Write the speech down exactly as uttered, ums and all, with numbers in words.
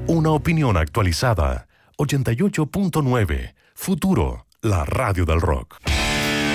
Una opinión actualizada. ochenta y ocho punto nueve. Futuro, la radio del rock.